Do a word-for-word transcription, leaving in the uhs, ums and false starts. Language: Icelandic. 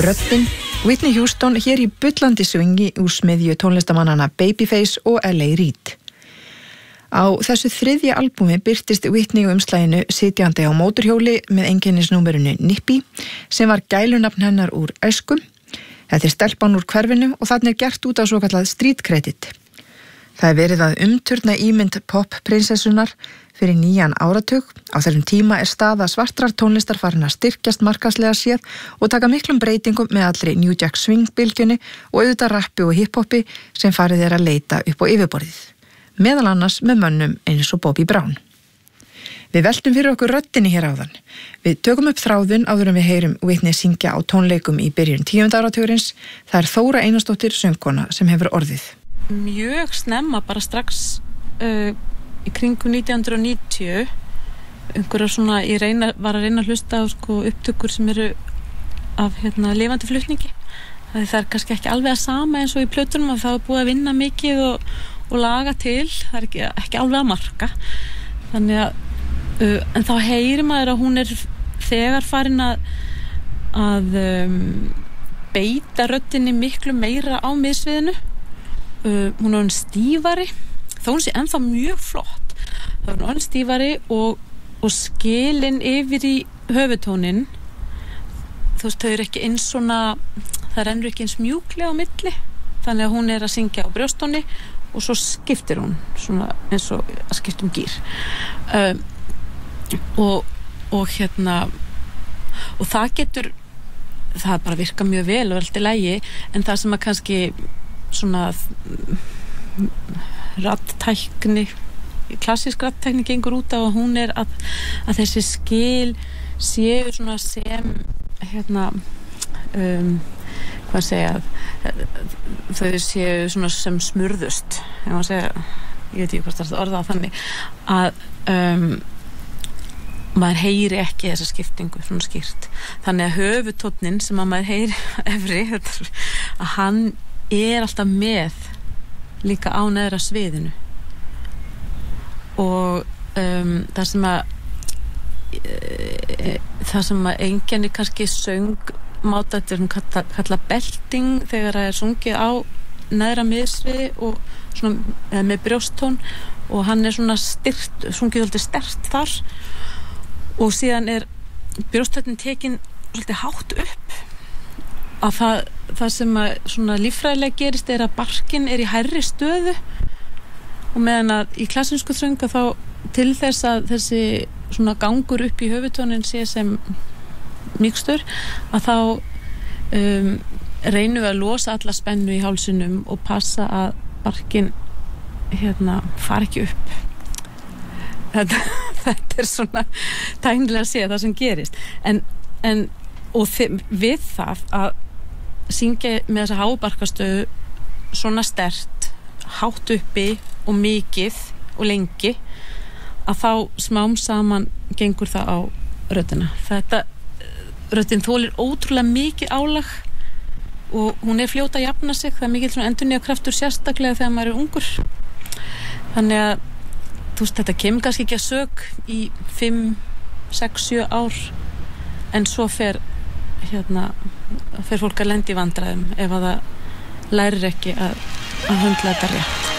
Röddin, Whitney Houston hér í bullandi swingi úr smiðju tónlistamannana Babyface og L A Reid. Á þessu þriðja albúmi birtist Whitney á umslaginu sitjandi á mótorhjóli með einkennisnúmerinu Nippy sem var gælunafn hennar úr æsku. Þetta er stelpan úr hverfinu og þarna er gert út á svokallað street credit. Það er verið að umturna ímynd pop-prinsessunar fyrir nýjan áratug. Á þessum tíma er staða svartrar tónlistar farin að styrkjast markaðslega séð og taka miklum breytingum með allri New Jack Swing-bylgjunni og auðvitað rappi og hip-hopi sem farið er að leita upp á yfirborðið. Meðal annars með mönnum eins og Bobby Brown. Við veltum fyrir okkur röddinni hér áðan. Við tökum upp þráðun áður en við heyrum Whitney syngja á tónleikum í byrjun tíunda áratugurins. Það er Þóra Einarsdóttir söngkona sem hefur orðið. Mjög snemma, bara strax uh, í kringum nítján hundruð og níutíu einhverja svona, ég reyna, var að reyna að hlusta á sko, upptökur sem eru af hérna, lifandi flutningi. Það er kannski ekki alveg að sama eins og í plötunum að það er búið að vinna mikið og, og laga til, það er ekki, ekki alveg að marka. Þannig að uh, en þá heyrir maður að hún er þegar farin að, að um, beita röddinni miklu meira á miðsviðinu. Uh, hún er hann stífari þó hún sé ennþá mjög flott þá er hann stífari og, og skilin yfir í höfutónin þú veist, þau eru ekki eins svona það rennur ekki eins mjúklega á milli þannig að hún er að syngja á brjóstóni og svo skiptir hún svona eins og að skipta um gír uh, og, og hérna og það getur það bara virka mjög vel og allt í lagi en það sem að kannski svona rattækni klassísk rattækni gengur út á að hún er að, að þessi skil séu svona sem hérna um, hvað segja þau séu svona sem smurðust ef maður segja, ég veit ekki hvort það er orðað þannig að um, maður heyri ekki þessa skiptingu svona skýrt þannig að höfutónnin sem að maður heyri efri að hann er alltaf með líka á neðra sviðinu og um, það sem að e, það sem að einkenni kannski söng máta þetta er kalla, kalla belting þegar það er sungið á neðra miðsviði og svona með brjósttón og hann er svona styrt, sungið svolítið sterkt þar og síðan er brjósttónnin tekin svolítið hátt upp að það, það sem að svona líffræðilega gerist er að barkinn er í hærri stöðu og meðan að í klassísku þrönga þá til þess að þessi svona gangur upp í höfutónin sé sem mýkstur að þá um, reynum við að losa alla spennu í hálsinum og passa að barkinn hérna fari ekki upp þetta, þetta er svona tæknilega að sé það sem gerist en, en og þi- við það að syngja með þessa hábarkastöðu svona sterkt, hátt uppi og mikið og lengi að þá smám saman gengur það á röddina. Þetta röddin þolir ótrúlega mikið álag og hún er fljóta að jafna sig, það er mikið svona endurnýjakraftur sérstaklega þegar maður er ungur. Þannig að þú veist, þetta kemur kannski ekki að sök í fimm, sex, sjö ár en svo fer hérna fer fólk að lenda í vandræðum ef að það lærir ekki að, að höndla þetta rétt.